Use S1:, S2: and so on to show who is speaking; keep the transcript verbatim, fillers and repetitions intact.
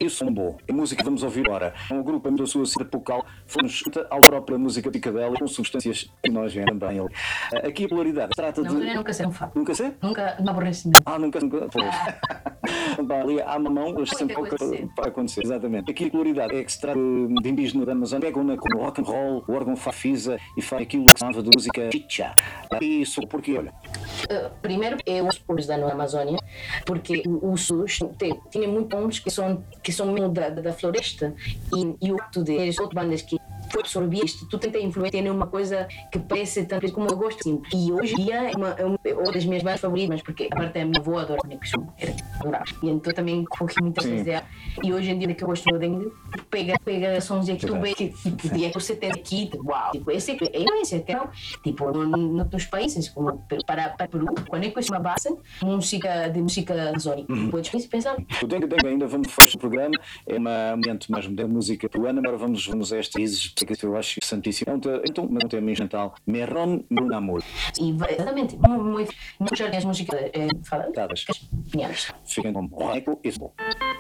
S1: Eu sou um bom. A música que vamos ouvir agora é um grupo da sua cidade vocal, fomos à própria música picadela com substâncias que nós vemos também ali. Aqui a polaridade trata
S2: não,
S1: de.
S2: Eu nunca sei um fado.
S1: Nunca sei?
S2: Nunca, não aborreci nada.
S1: Ah, nunca. nunca pois. Ali há mamão, mas sempre pouco para acontecer. Exatamente. Aqui a polaridade é que se trata de indígena da Amazônia, pegam na com rock and roll, o órgão fafisa e faz aquilo que se chama de música chicha. Isso porque, olha.
S2: Uh, primeiro é os povos da Amazônia, porque os sus tinha muitos que são que são mesmo da, da floresta e, e o facto de ter outras bandas que foi absorver isto, tu tenta influenciar em uma coisa que parece tanto como eu gosto simples. E hoje em dia é uma, é uma das minhas bandas favoritas, porque a parte da minha avó adora que são, era adorar. E então também coloquei muitas vezes dela. E hoje em dia que eu gosto do dengue, pega, pega sons que tu vês que tipo, e é que você tem aqui, tipo, uau, tipo, esse é influência, que não, tipo, nos países como para, para Peru, quando é que uma base, música de música amazônica, uhum. Podes pensar.
S1: O dengue, dengue ainda vamos fechar o programa, é um ambiente mesmo da música peruana, agora vamos, vamos a estes países que eu acho santíssimo. Então, um tema instrumental, Merron Brunamur.
S2: E exatamente, muito, muito, muito, as músicas, é, fala,
S1: Fiquem com Roneco e Bom.